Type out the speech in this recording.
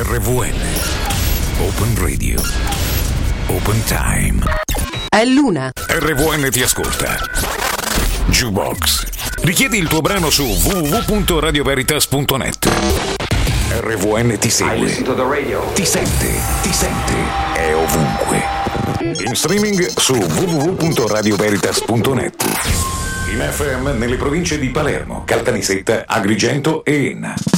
RVN. Open Radio. Open Time. È l'una. RVN ti ascolta. Jukebox. Richiedi il tuo brano su www.radioveritas.net. RVN ti segue. Ti sente. È ovunque. In streaming su www.radioveritas.net. In FM nelle province di Palermo, Caltanissetta, Agrigento e Enna.